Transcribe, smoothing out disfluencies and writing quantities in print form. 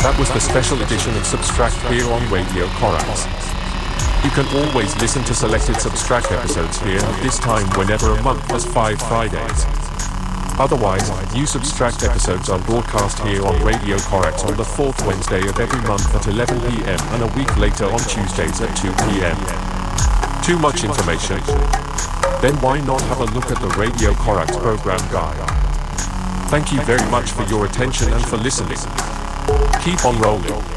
That was the special edition of Substract here on Radio Corax. You can always listen to selected Substract episodes here at this time whenever a month has 5 Fridays. Otherwise, new Substract episodes are broadcast here on Radio Corax on the 4th Wednesday of every month at 11 p.m. and a week later on Tuesdays at 2 p.m. Too much information? Then why not have a look at the Radio Corax program guide? Thank you very much for your attention and for listening. Keep on rolling.